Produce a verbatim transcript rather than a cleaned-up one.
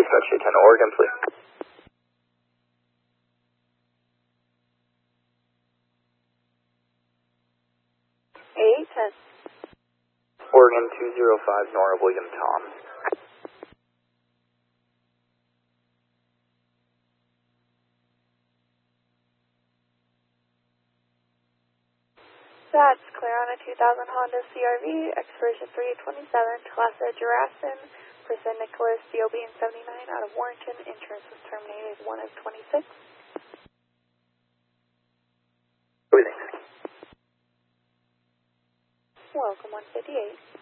X-Ray ten, Oregon, please. eight ten. Oregon two zero five, Nora William Tom. That's clear on a two thousand Honda C R V, expiration three twenty-seven, class A Jurasin, person Nicholas, D O B in seventy-nine, out of Warrenton, insurance was terminated one of twenty-six. Breathing. Welcome one fifty-eight.